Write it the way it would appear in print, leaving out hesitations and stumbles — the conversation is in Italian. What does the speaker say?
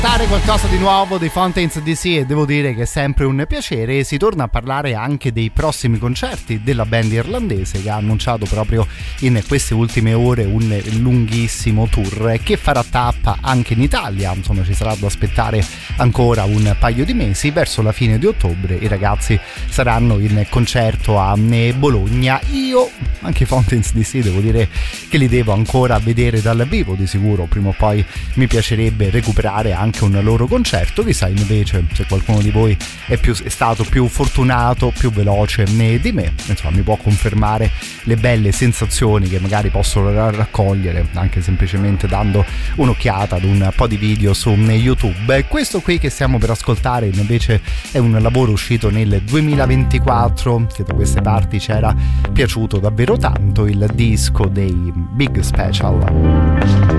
Qualcosa di nuovo dei Fountains DC e devo dire che è sempre un piacere. Si torna a parlare anche dei prossimi concerti della band irlandese, che ha annunciato proprio in queste ultime ore un lunghissimo tour che farà tappa anche in Italia. Insomma, ci sarà da aspettare ancora un paio di mesi. Verso la fine di ottobre i ragazzi saranno in concerto a Bologna. Io anche i Fountains DC devo dire che li devo ancora vedere dal vivo. Di sicuro prima o poi mi piacerebbe recuperare anche un loro concerto. Chissà invece se qualcuno di voi è stato più fortunato, più veloce di me, insomma mi può confermare le belle sensazioni che magari posso raccogliere anche semplicemente dando un'occhiata ad un po' di video su YouTube. Questo qui che stiamo per ascoltare invece è un lavoro uscito nel 2024 che da queste parti ci era piaciuto davvero tanto, il disco dei Big Special.